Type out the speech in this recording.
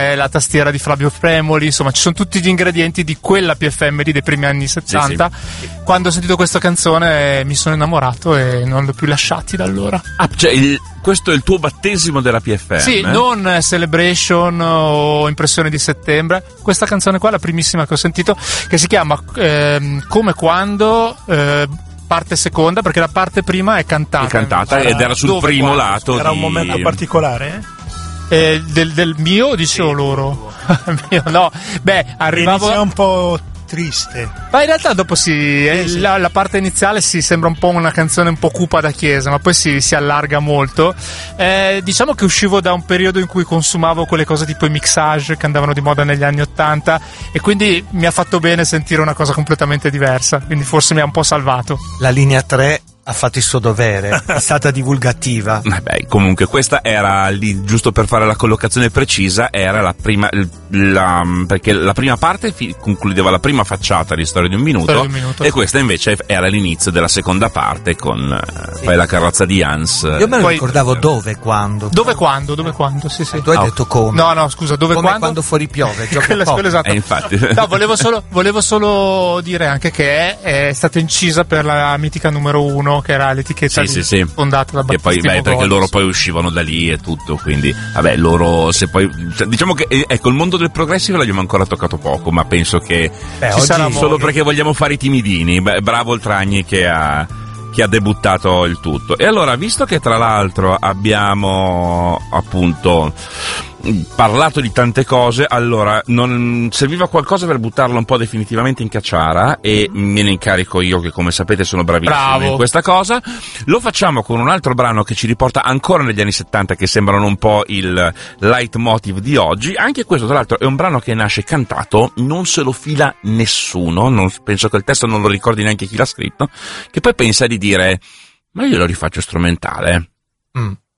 c'è la tastiera di Flavio Premoli, insomma ci sono tutti gli ingredienti di quella PFM dei primi anni 70. Sì. Quando ho sentito questa canzone mi sono innamorato e non l'ho più lasciati da allora. Questo è il tuo battesimo della PFM? Sì, non Celebration o Impressione di settembre. Questa canzone qua è la primissima che ho sentito, che si chiama Come Quando, parte seconda, perché la parte prima è cantata. Ed era sul primo lato. Era un momento particolare? Del mio, dicevo loro. No, arrivavo. Inizia un po' triste. Ma in realtà dopo la parte iniziale sembra un po' una canzone un po' cupa da chiesa, ma poi si allarga molto. Diciamo che uscivo da un periodo in cui consumavo quelle cose tipo i mixage che andavano di moda negli anni '80, e quindi mi ha fatto bene sentire una cosa completamente diversa, quindi forse mi ha un po' salvato. La linea 3 ha fatto il suo dovere, è stata divulgativa. Comunque questa era lì, giusto per fare la collocazione precisa, era la prima, perché la prima parte concludeva la prima facciata di Storia di un minuto, e questa invece era l'inizio della seconda parte con poi la carrozza di Hans. Io me lo ricordavo dove, quando, sì. Tu hai detto come? No, scusa, dove, come quando fuori piove, quello esatto. Infatti. No, volevo solo dire anche che è stata incisa per la mitica numero 1, che era l'etichetta fondata da Battistimo. E poi perché loro poi uscivano da lì e tutto, quindi loro diciamo che ecco, il mondo del progressive l'abbiamo ancora toccato poco, ma penso che ci sarà solo perché vogliamo fare i timidini. Bravo il Tragni che ha debuttato il tutto. E allora, visto che tra l'altro abbiamo appunto parlato di tante cose, allora non serviva qualcosa per buttarlo un po' definitivamente in cacciara, e me ne incarico io, che come sapete sono bravissimo in questa cosa. Lo facciamo con un altro brano che ci riporta ancora negli anni 70, che sembrano un po' il leitmotiv di oggi. Anche questo tra l'altro è un brano che nasce cantato, non se lo fila nessuno, penso che il testo non lo ricordi neanche chi l'ha scritto, che poi pensa di dire: ma io lo rifaccio strumentale.